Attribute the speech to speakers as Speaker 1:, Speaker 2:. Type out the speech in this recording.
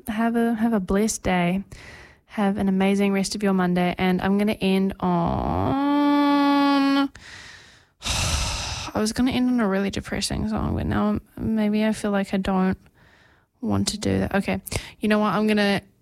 Speaker 1: have a blessed day. Have an amazing rest of your Monday. And I'm going to end on... I was going to end on a really depressing song, but now maybe I feel like I don't want to do that. Okay, you know what? I'm going to